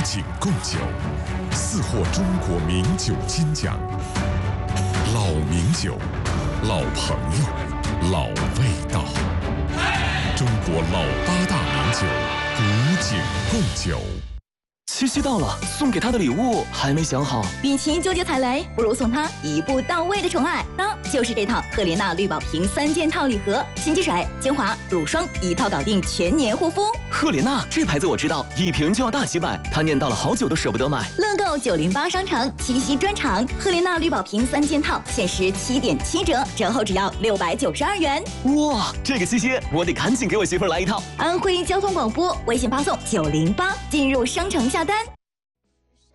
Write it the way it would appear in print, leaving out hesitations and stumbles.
景贡酒，4获中国名酒金奖。老名酒，老朋友，老味道。中国老8大名酒，古井贡酒。 七夕到了，送给他的礼物还没想好。 与其纠结踩雷，不如送他一步到位的宠爱。那就是这套赫莲娜绿宝瓶3件套礼盒，洗洁水、精华、乳霜一套搞定全年护肤。 赫莲娜这牌子我知道，1瓶就要大几百，他念叨了好久都舍不得买。 乐购908商城七夕专场，赫莲娜绿宝瓶3件套限时7.7折，折后只要692元。 哇，这个七夕我得赶紧给我媳妇儿来一套。 安徽交通广播微信发送908，进入商城下单。